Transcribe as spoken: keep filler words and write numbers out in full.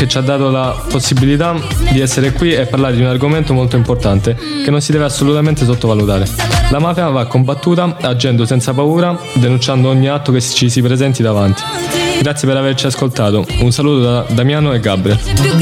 che ci ha dato la possibilità di essere qui e parlare di un argomento molto importante che non si deve assolutamente sottovalutare. La mafia va combattuta agendo senza paura, denunciando ogni atto che ci si presenti davanti. Grazie per averci ascoltato. Un saluto da Damiano e Gabriel.